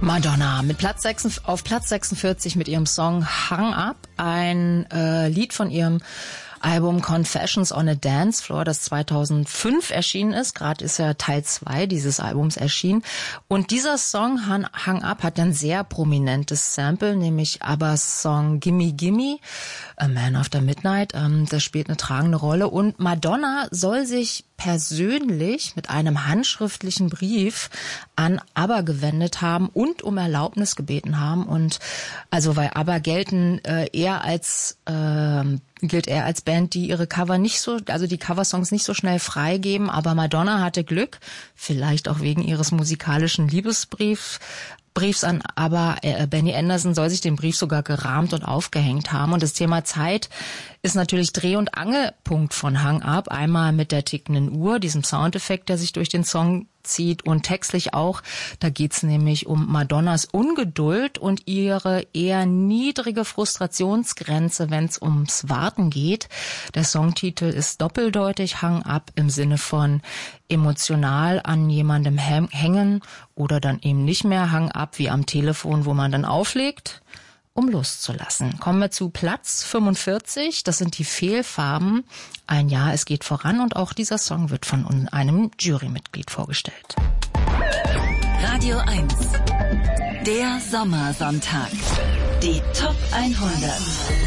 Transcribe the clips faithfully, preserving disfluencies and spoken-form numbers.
Madonna mit Platz sechs, auf Platz sechsundvierzig mit ihrem Song Hung Up, ein äh, Lied von ihrem Album Confessions on a Dance Floor, das zweitausendfünf erschienen ist. Gerade ist ja Teil zwei dieses Albums erschienen. Und dieser Song Hung, Hung Up hat ein sehr prominentes Sample, nämlich Abbas Song Gimme Gimme, A Man After Midnight. Ähm, das spielt eine tragende Rolle. Und Madonna soll sich persönlich mit einem handschriftlichen Brief an ABBA gewendet haben und um Erlaubnis gebeten haben. Und also weil ABBA gelten äh, eher als äh, gilt er als Band, die ihre Cover nicht so, also die Coversongs nicht so schnell freigeben, aber Madonna hatte Glück, vielleicht auch wegen ihres musikalischen Liebesbriefs, Briefs an, aber äh, Benny Andersson soll sich den Brief sogar gerahmt und aufgehängt haben. Und das Thema Zeit ist natürlich Dreh- und Angelpunkt von Hung Up. Einmal mit der tickenden Uhr, diesem Soundeffekt, der sich durch den Song zieht, und textlich auch. Da geht's nämlich um Madonnas Ungeduld und ihre eher niedrige Frustrationsgrenze, wenn es ums Warten geht. Der Songtitel ist doppeldeutig, Hung Up im Sinne von emotional an jemandem hängen oder dann eben nicht mehr Hung Up wie am Telefon, wo man dann auflegt, um loszulassen. Kommen wir zu Platz fünfundvierzig. Das sind die Fehlfarben. Ein Jahr, es geht voran, und auch dieser Song wird von einem Jurymitglied vorgestellt. Radio eins. Der Sommersonntag. Die Top hundert.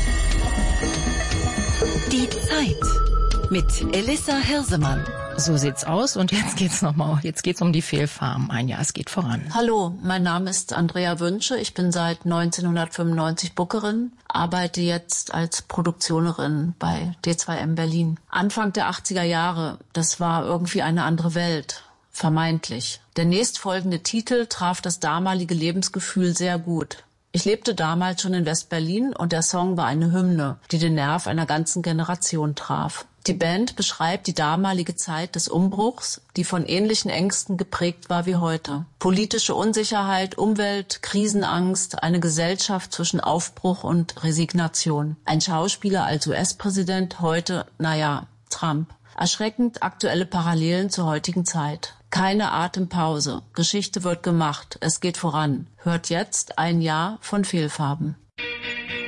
Die Zeit mit Elissa Hirsemann. So sieht's aus, und jetzt geht's nochmal, jetzt geht's um die Fehlfarben. Ein Jahr, es geht voran. Hallo, mein Name ist Andrea Wünsche. Ich bin seit neunzehnhundertfünfundneunzig Bookerin, arbeite jetzt als Produktionerin bei D zwei M Berlin. Anfang der achtziger Jahre, das war irgendwie eine andere Welt, vermeintlich. Der nächstfolgende Titel traf das damalige Lebensgefühl sehr gut. Ich lebte damals schon in West-Berlin, und der Song war eine Hymne, die den Nerv einer ganzen Generation traf. Die Band beschreibt die damalige Zeit des Umbruchs, die von ähnlichen Ängsten geprägt war wie heute. Politische Unsicherheit, Umwelt, Krisenangst, eine Gesellschaft zwischen Aufbruch und Resignation. Ein Schauspieler als U S-Präsident, heute, naja, Trump. Erschreckend aktuelle Parallelen zur heutigen Zeit. Keine Atempause. Geschichte wird gemacht. Es geht voran. Hört jetzt Ein Jahr von Fehlfarben.